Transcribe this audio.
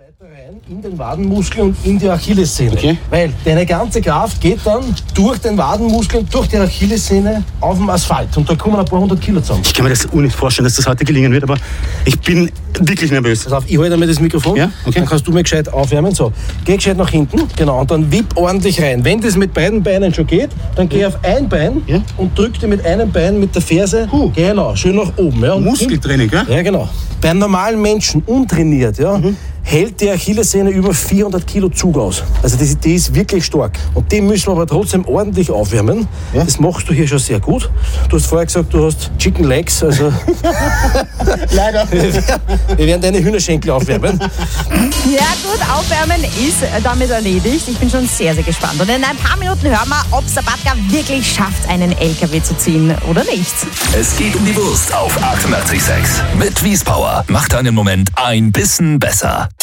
weiter rein in den Wadenmuskel und in die Achillessehne. Okay. Weil deine ganze Kraft geht dann durch den Wadenmuskel und durch die Achillessehne auf den Asphalt. Und da kommen ein paar 100 Kilo zusammen. Ich kann mir das nicht vorstellen, dass das heute gelingen wird, aber ich bin wirklich nervös. Pass auf, ich halte mir das Mikrofon. Ja, okay. Dann kannst du mir gescheit aufwärmen. So, geh gescheit nach hinten. Genau, und dann wipp ordentlich rein. Wenn das mit beiden Beinen schon geht, dann geh auf ein Bein und drück dir mit einem Bein mit der Ferse genau, schön nach oben. Ja. Und Muskeltraining, gell? ja, genau. Beim normalen Menschen, untrainiert, hält die Achillessehne über 400 Kilo Zug aus. Also die ist wirklich stark. Und die müssen wir aber trotzdem ordentlich aufwärmen. Ja? Das machst du hier schon sehr gut. Du hast vorher gesagt, du hast Chicken Legs. Also Leider. Wir werden deine Hühnerschenkel aufwärmen. Ja gut, aufwärmen ist damit erledigt. Ich bin schon sehr, sehr gespannt. Und in ein paar Minuten hören wir, ob Sabatka wirklich schafft, einen LKW zu ziehen oder nicht. Es geht um die Wurst auf 88,6. Mit Wiespower. Macht einen Moment ein bisschen besser.